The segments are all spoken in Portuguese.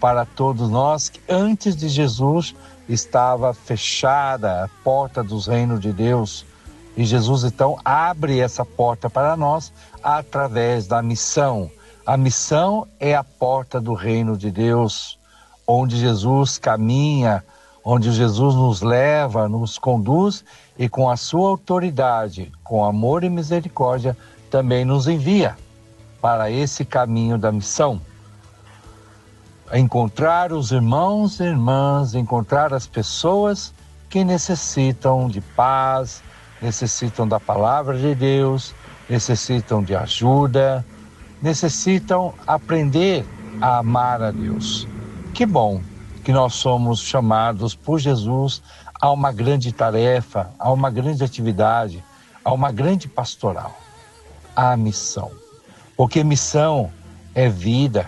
para todos nós que antes de Jesus estava fechada a porta dos reinos de Deus. E Jesus então abre essa porta para nós através da missão. A missão é a porta do reino de Deus, onde Jesus caminha, onde Jesus nos leva, nos conduz e com a sua autoridade, com amor e misericórdia, também nos envia para esse caminho da missão. Encontrar os irmãos e irmãs, encontrar as pessoas que necessitam de paz, necessitam da palavra de Deus, necessitam de ajuda, necessitam aprender a amar a Deus. Que bom que nós somos chamados por Jesus a uma grande tarefa, a uma grande atividade, a uma grande pastoral, a missão. Porque missão é vida,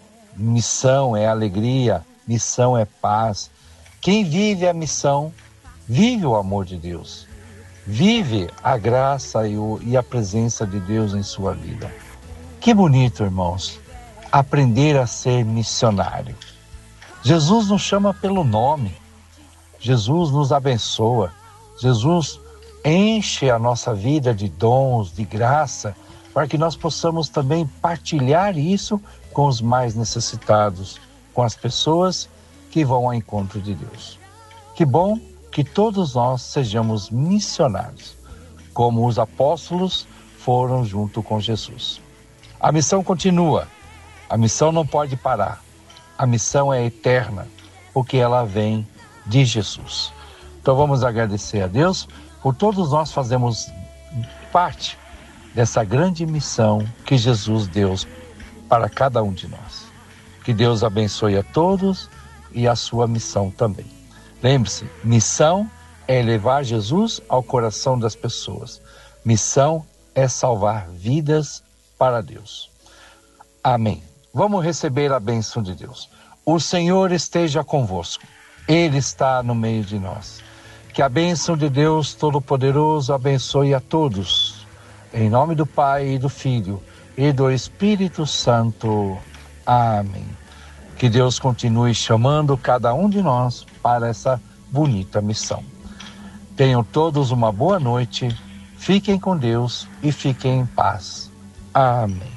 missão é alegria, missão é paz. Quem vive a missão, vive o amor de Deus, vive a graça e a presença de Deus em sua vida. Que bonito, irmãos, aprender a ser missionário. Jesus nos chama pelo nome, Jesus nos abençoa, Jesus enche a nossa vida de dons, de graça, para que nós possamos também partilhar isso com os mais necessitados, com as pessoas que vão ao encontro de Deus. Que bom que todos nós sejamos missionários, como os apóstolos foram junto com Jesus. A missão continua, a missão não pode parar. A missão é eterna, porque ela vem de Jesus. Então vamos agradecer a Deus por todos nós fazemos parte dessa grande missão que Jesus deu para cada um de nós. Que Deus abençoe a todos e a sua missão também. Lembre-se, missão é levar Jesus ao coração das pessoas. Missão é salvar vidas para Deus. Amém. Vamos receber a bênção de Deus. O Senhor esteja convosco. Ele está no meio de nós. Que a bênção de Deus Todo-Poderoso abençoe a todos. Em nome do Pai, e do Filho e do Espírito Santo. Amém. Que Deus continue chamando cada um de nós para essa bonita missão. Tenham todos uma boa noite. Fiquem com Deus e fiquem em paz. Amém.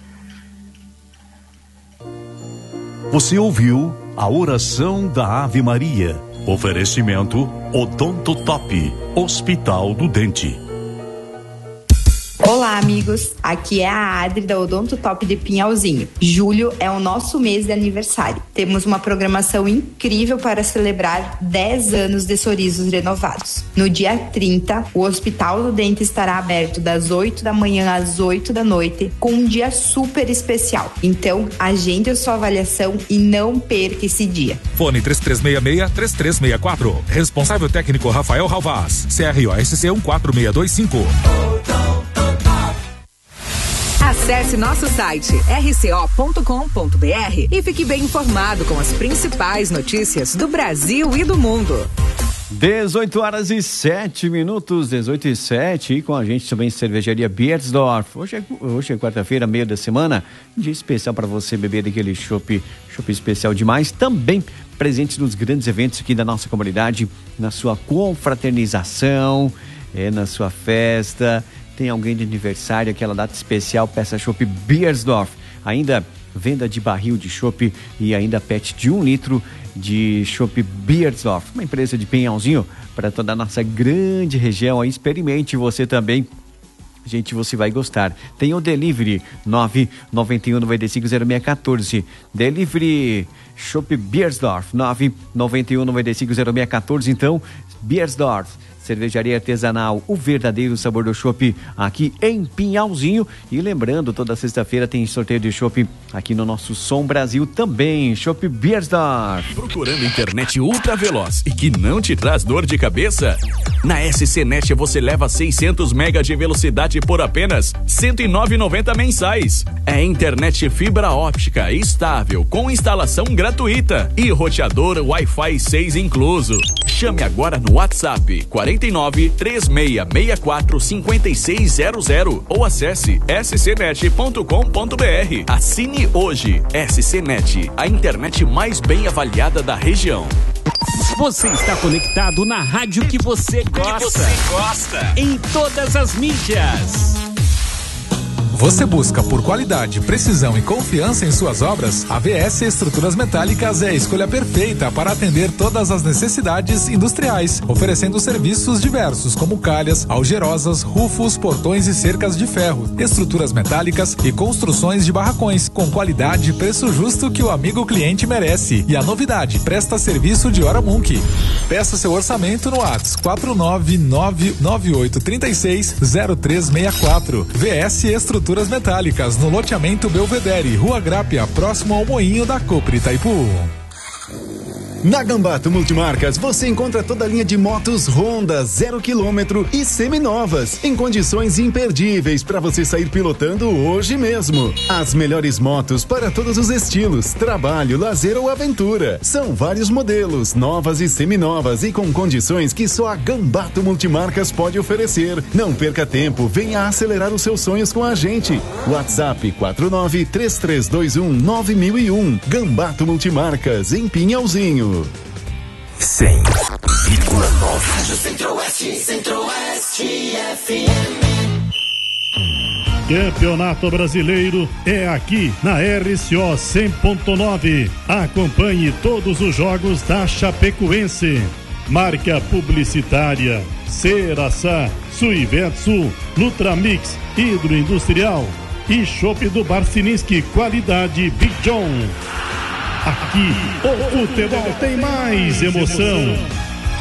Você ouviu a oração da Ave Maria. Oferecimento Odonto Top, Hospital do Dente. Olá, amigos. Aqui é a Adri da Odonto Top de Pinhalzinho. Julho é o nosso mês de aniversário. Temos uma programação incrível para celebrar 10 anos de sorrisos renovados. No dia 30, o Hospital do Dente estará aberto das 8 da manhã às 8 da noite, com um dia super especial. Então, agende a sua avaliação e não perca esse dia. Fone 3366-3364. Responsável técnico Rafael Ralvaz. CROSC 14625. Acesse nosso site rco.com.br e fique bem informado com as principais notícias do Brasil e do mundo. 18h07, 18h07, e com a gente também Cervejaria Beiersdorf. Hoje é quarta-feira, meio da semana, dia especial para você beber aquele chopp especial demais. Também presente nos grandes eventos aqui da nossa comunidade, na sua confraternização, na sua festa. Tem alguém de aniversário, aquela data especial, peça chopp Beiersdorf. Ainda venda de barril de chopp e ainda pet de 1 litro de chopp Beiersdorf. Uma empresa de Pinhalzinho para toda a nossa grande região. Aí experimente você também. Gente, você vai gostar. Tem o delivery 991950614. Delivery chopp Beiersdorf 991950614. Então, Beiersdorf, cervejaria artesanal, o verdadeiro sabor do chopp aqui em Pinhalzinho. E lembrando, toda sexta-feira tem sorteio de chopp aqui no nosso Som Brasil também. Chopp Beiersdorf. Procurando internet ultra veloz e que não te traz dor de cabeça? Na SCNet você leva 600 MB de velocidade por apenas R$ 109,90 mensais. É internet fibra óptica estável com instalação gratuita e roteador Wi-Fi 6 incluso. Chame agora no WhatsApp 49 3664 5600 ou acesse scnet.com.br. Assine hoje. SCNet, a internet mais bem avaliada da região. Você está conectado na rádio que você gosta. Em todas as mídias. Você busca por qualidade, precisão e confiança em suas obras? A VS Estruturas Metálicas é a escolha perfeita para atender todas as necessidades industriais, oferecendo serviços diversos como calhas, algerosas, rufos, portões e cercas de ferro, estruturas metálicas e construções de barracões, com qualidade e preço justo que o amigo cliente merece. E a novidade, presta serviço de hora Munk. Peça seu orçamento no WhatsApp 49998360364. VS Estruturas Metálicas, no loteamento Belvedere, Rua Grápia, próximo ao Moinho da Copre Itaipu. Na Gambato Multimarcas você encontra toda a linha de motos Honda 0 km e seminovas em condições imperdíveis para você sair pilotando hoje mesmo. As melhores motos para todos os estilos, trabalho, lazer ou aventura. São vários modelos, novas e seminovas e com condições que só a Gambato Multimarcas pode oferecer. Não perca tempo, venha acelerar os seus sonhos com a gente. WhatsApp 4933219001. Gambato Multimarcas em Pinhalzinho. 100,9 Rádio Centro-Oeste, Centro-Oeste FM. Campeonato Brasileiro é aqui na RCO 100.9. Acompanhe todos os jogos da Chapecoense. Marca publicitária Ceraçá, Suivetsu, Nutramix, Hidroindustrial e Chopp do Barciniski, qualidade Big John. Aqui, o futebol tem mais emoção.